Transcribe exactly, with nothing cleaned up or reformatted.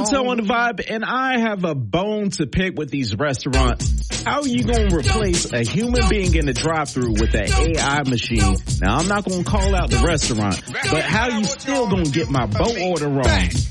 Toe on the Vibe, and I have a bone to pick with these restaurants. How are you going to replace a human being in the drive-thru with an A I machine? Now, I'm not going to call out the restaurant, but how you still going to get my boat order wrong?